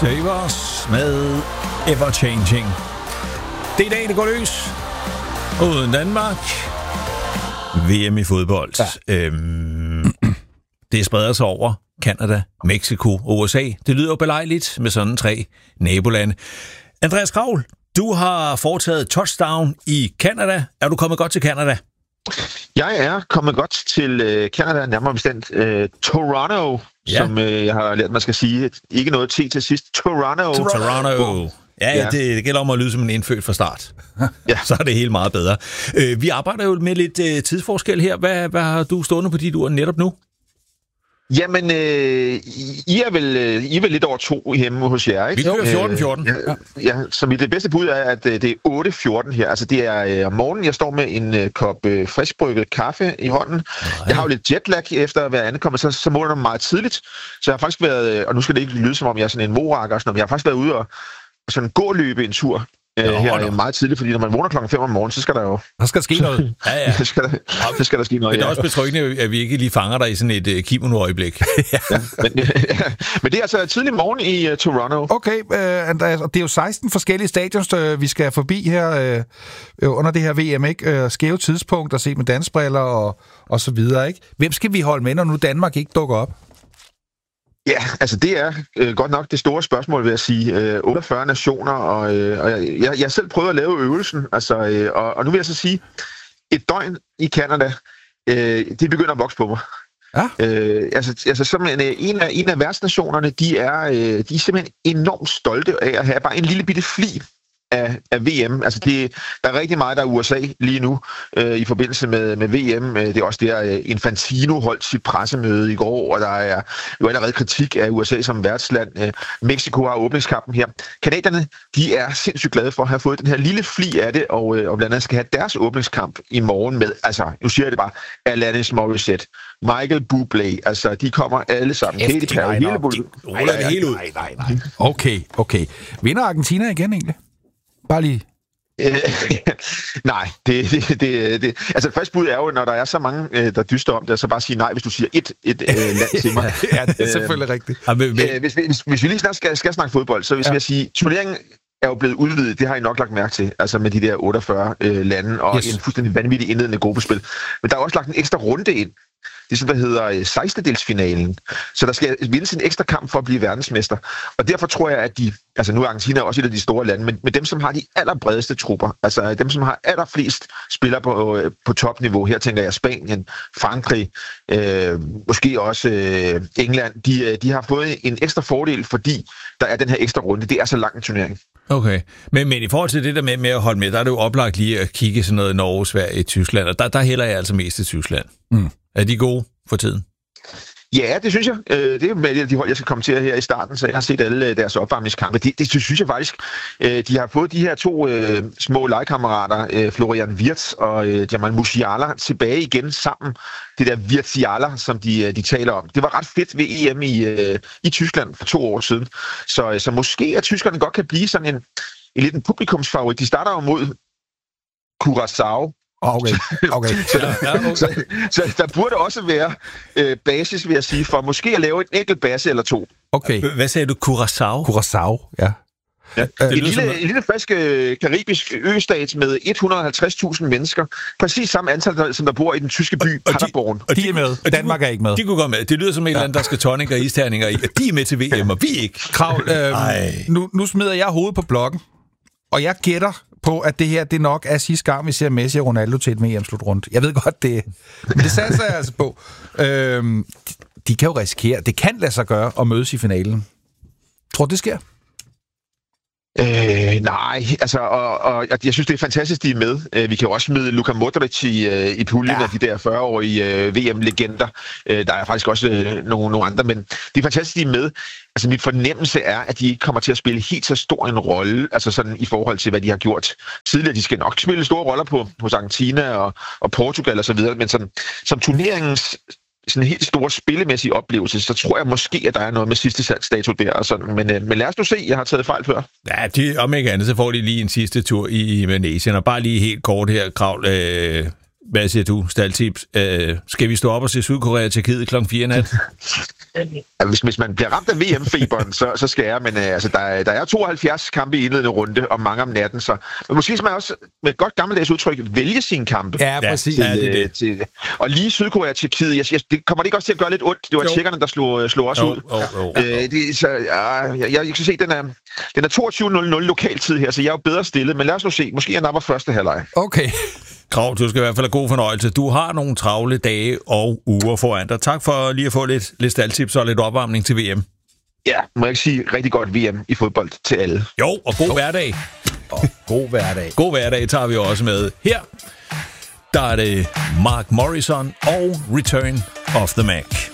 Save Us med Ever Changing. Det er i dag, det går løs. Uden Danmark. VM i fodbold. Ja. Det spreder sig over Canada, Mexico og USA. Det lyder jo belejligt med sådan 3 nabolande. Andreas Kraul, du har foretaget touchdown i Canada. Er du kommet godt til Canada? Jeg er kommet godt til Canada, nærmere bestemt Toronto, som jeg har lært, man skal sige. Ikke noget T til sidst. Toronto. Ja, det gælder om at lyde som en indfødt fra start. Ja. Så er det helt meget bedre. Vi arbejder jo med lidt tidsforskel her. Hvad har du stående på dit ur netop nu? Jamen, I er vel lidt over 2 hjemme hos jer, ikke? Vi kører 14. Ja, så det bedste bud er, at det er 8:14 her. Altså, det er om morgenen, jeg står med en kop friskbrygget kaffe i hånden. Nej. Jeg har jo lidt jetlag efter at være ankommet, så måler jeg meget tidligt. Så jeg har faktisk været, og nu skal det ikke lyde som om jeg er sådan en morakker, men jeg har faktisk været ude og sådan gå-løbe en tur. Her meget tidligt, fordi når man vågner klokken 5 om morgenen, så skal der jo... Der skal ske noget. Ja. Så skal der ske noget, Men det er også betryggende, at vi ikke lige fanger dig i sådan et kimono-øjeblik. Men det er altså tidlig morgen i Toronto. Okay, Andreas, og det er jo 16 forskellige stadions, vi skal forbi her under det her VM, ikke? Skæve tidspunkt at se med dansbriller og så videre, ikke? Hvem skal vi holde med, når nu Danmark ikke dukker op? Ja, altså det er godt nok det store spørgsmål, vil jeg sige. 48 nationer, og jeg selv prøvede at lave øvelsen, altså, og nu vil jeg så sige, et døgn i Canada, det begynder at vokse på mig. Ja. Altså simpelthen, en af værtsnationerne, de er simpelthen enormt stolte af at have bare en lille bitte fli af VM. Altså der er rigtig meget, der er USA lige nu i forbindelse med VM. Det er også der, Infantino holdt sit pressemøde i går, og der er jo allerede kritik af USA som værtsland. Mexico har åbningskampen her. Canadierne, de er sindssygt glade for at have fået den her lille fli af det, og blandt andet skal have deres åbningskamp i morgen med, altså, nu siger jeg det bare, Alanis Morissette, Michael Bublé, altså, de kommer alle sammen. Katy Perry, hele bullet. Nej. Okay. Vinder Argentina igen egentlig? Bare lige. Nej, det altså første bud er jo, når der er så mange, der dyster om det, så bare sige nej, hvis du siger et land til mig. Ja, det er selvfølgelig rigtigt. Hvis vi lige snart skal snakke fodbold, så vil jeg sige, turneringen er jo blevet udvidet, det har I nok lagt mærke til, altså med de der 48 lande, og en fuldstændig vanvittig indledende gruppespil. Men der er også lagt en ekstra runde ind. Det er sådan, der hedder 16-delsfinalen. Så der skal vindes en ekstra kamp for at blive verdensmester. Og derfor tror jeg, at nu er Argentina også et af de store lande, men dem, som har de allerbredeste trupper, altså dem, som har allerflest spillere på topniveau, her tænker jeg Spanien, Frankrig, måske også England, de har fået en ekstra fordel, fordi der er den her ekstra runde. Det er så lang en turnering. Okay, men i forhold til det der med at holde med, der er det jo oplagt lige at kigge sådan noget Norge, Sverige, Tyskland, og der hælder jeg altså mest til Tyskland. Mm. Er de gode for tiden? Ja, det synes jeg. Det er med de hold, jeg skal kommentere her i starten, så jeg har set alle deres opvarmningskampe. Det synes jeg faktisk. De har fået de her 2 små legekammerater, Florian Wirtz og Jamal Musiala, tilbage igen sammen. Det der Wirtziala, som de taler om. Det var ret fedt ved EM i Tyskland for 2 år siden. Så måske at tyskerne godt kan blive sådan en lidt en publikumsfavorit. De starter jo mod Curaçao. Okay. Så der burde også være basis, vil jeg sige, for måske at lave et enkelt base eller 2. Okay. Hvad sagde du? Curaçao, ja. En lille frisk karibisk østat med 150.000 mennesker. Præcis samme antal, som der bor i den tyske by Paderborn. Og de er med. Danmark er ikke med. De kunne gå med. Det lyder som en eller anden, der skal tonic og isterninger i. De er med til VM, og vi ikke. Krav, nu smider jeg hovedet på blokken, og jeg gætter på, at det her, det nok er sidste gang, vi ser Messi og Ronaldo til et VM-slutrunde. Jeg ved godt, men det satser jeg altså på. De kan jo risikere, det kan lade sig gøre at mødes i finalen. Tror du, det sker? Nej, altså, og jeg synes, det er fantastisk, de er med. Vi kan jo også smide Luka Modric i puljen af de der 40-årige VM-legender. Der er faktisk også nogle andre, men det er fantastisk, de er med. Altså, mit fornemmelse er, at de ikke kommer til at spille helt så stor en rolle, altså sådan i forhold til, hvad de har gjort tidligere. De skal nok spille store roller hos Argentina og Portugal og så videre, men sådan, som turneringens sådan en helt stor spillemæssig oplevelse, så tror jeg måske, at der er noget med sidste salgsdato der. Og sådan. Men lad os nu se, jeg har taget fejl før. Ja, om ikke andet, så får de lige en sidste tur i Indonesien, og bare lige helt kort her, Krav. Hvad siger du, Staltips? Skal vi stå op og se Sydkorea og Tjekkiet kl. 4 nat? Hvis man bliver ramt af VM-feberen, så skal jeg, men altså, der er 72 kampe i indledende runde, og mange om natten, så men måske skal man også med et godt gammeldags udtryk vælge sine kampe. Ja, præcis. Og lige Sydkorea og Tjekkiet, det kommer det ikke også til at gøre lidt ondt? Det var tjekkerne, der slog os ud. Jeg kan se, den er 22:00 lokaltid her, så jeg er jo bedre stillet, men lad os nu se. Måske jeg napper første halvleg. Okay. Krav, du skal i hvert fald have god fornøjelse. Du har nogle travle dage og uger foran dig. Tak for lige at få lidt staldtips og lidt opvarmning til VM. Ja, må jeg ikke sige rigtig godt VM i fodbold til alle. Jo, og god hverdag. God hverdag. God hverdag tager vi også med her. Der er det Mark Morrison og Return of the Mac.